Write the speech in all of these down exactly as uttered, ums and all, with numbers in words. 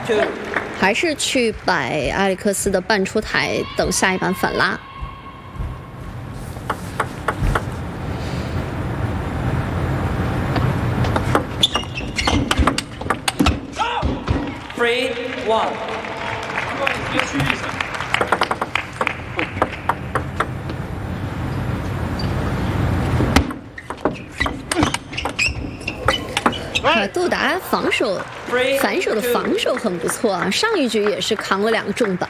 还是去摆埃里克斯的半出台，等下一板反拉。 Three one。 别去一下。 啊，杜达防守反手的防守很不错啊，上一局也是扛了两个重板。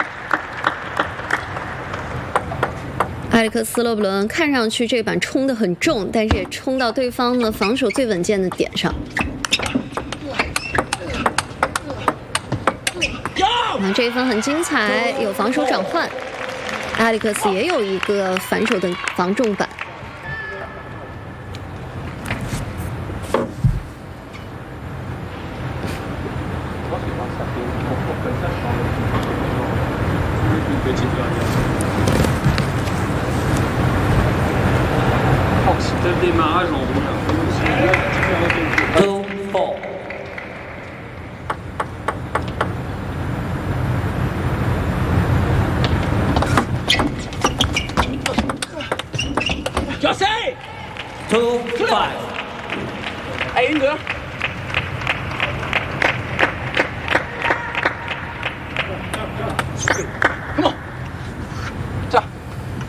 埃里克斯·勒布伦看上去这板冲得很重，但是也冲到对方的防守最稳健的点上。啊，这一分很精彩，有防守转换。埃里克斯也有一个反手的防重板。 这démarrage en rouge. Two four。 小塞 Two five。 哎，云哥。